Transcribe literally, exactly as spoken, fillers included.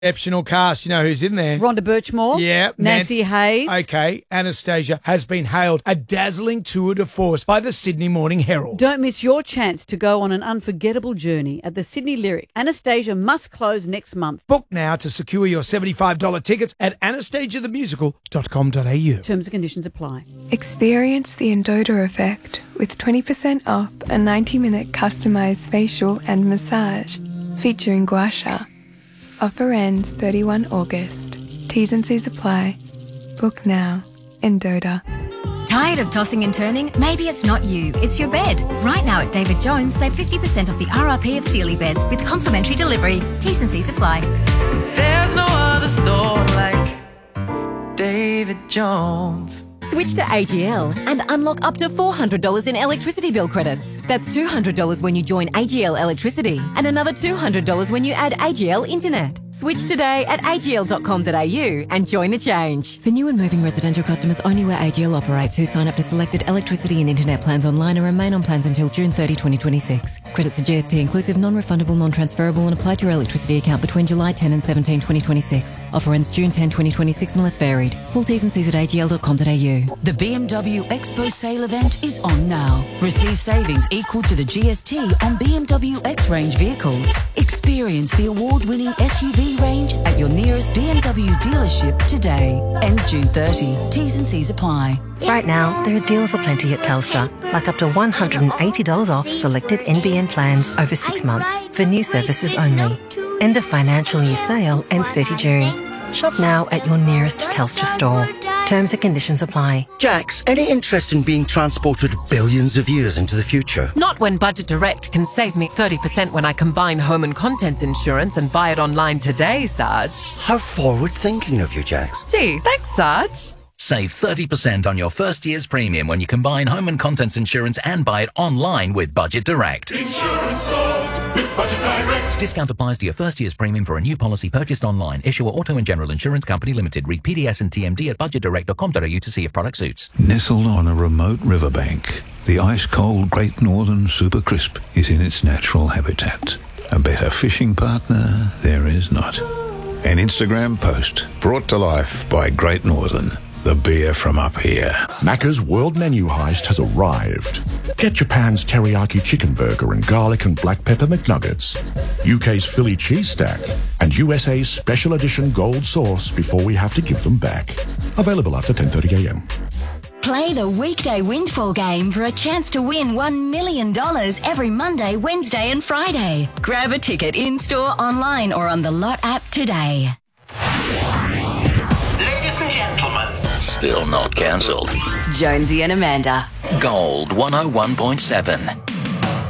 Exceptional cast. You know who's in there? Rhonda Birchmore. Yeah. Nancy Hayes. Okay. Anastasia has been hailed a dazzling tour de force by the Sydney Morning Herald. Don't miss your chance to go on an unforgettable journey at the Sydney Lyric. Anastasia must close next month. Book now to secure your seventy-five dollars tickets at anastasia the musical dot com dot a u. Terms and conditions apply. Experience the Endota effect with twenty percent off a ninety minute customised facial and massage featuring gua sha. Offer ends thirty-first of August. T's and C's apply. Book now. Endota. Tired of tossing and turning? Maybe it's not you, it's your bed. Right now at David Jones, save fifty percent off the R R P of Sealy beds with complimentary delivery. T's and C's apply. There's no other store like David Jones. Switch to A G L and unlock up to four hundred dollars in electricity bill credits. That's two hundred dollars when you join A G L Electricity and another two hundred dollars when you add A G L Internet. Switch today at a g l dot com dot a u and join the change. For new and moving residential customers only where A G L operates who sign up to selected electricity and internet plans online and remain on plans until June thirtieth, twenty twenty-six. Credits are G S T inclusive, non-refundable, non-transferable and apply to your electricity account between July tenth and seventeenth, twenty twenty-six. Offer ends June tenth, twenty twenty-six unless varied. Full T's and C's at a g l dot com dot a u. The B M W Expo sale event is on now. Receive savings equal to the G S T on B M W X-Range vehicles. Experience the award-winning S U V range at your nearest B M W dealership today. Ends June thirtieth. T's and C's apply. Right now, there are deals aplenty at Telstra, like up to one hundred eighty dollars off selected N B N plans over six months for new services only. End of financial year sale ends thirtieth of June. Shop now at your nearest Telstra store. Terms and conditions apply. Jax, any interest in being transported billions of years into the future? Not when Budget Direct can save me thirty percent when I combine home and contents insurance and buy it online today, Sarge. How forward-thinking of you, Jax. Gee, thanks, Sarge. Save thirty percent on your first year's premium when you combine home and contents insurance and buy it online with Budget Direct. Insurance solved with Budget Direct. Discount applies to your first year's premium for a new policy purchased online. Issuer Auto and General Insurance Company Limited. Read P D S and T M D at budget direct dot com dot a u to see if product suits. Nestled on a remote riverbank, the ice-cold Great Northern Super Crisp is in its natural habitat. A better fishing partner there is not. An Instagram post brought to life by Great Northern, the beer from up here. Macca's World Menu Heist has arrived. Get Japan's teriyaki chicken burger and garlic and black pepper McNuggets, U K's Philly cheese stack, and U S A's special edition gold sauce before we have to give them back. Available after ten thirty a m. Play the weekday windfall game for a chance to win one million dollars every Monday, Wednesday and Friday. Grab a ticket in-store, online or on the Lot app today. Ladies and gentlemen. Still not cancelled. Jonesy and Amanda. Gold one oh one point seven.